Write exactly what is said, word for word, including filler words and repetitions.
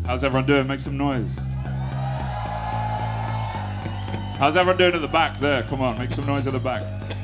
How's everyone doing? Make some noise. How's everyone doing at the back there? Come on, make some noise at the back.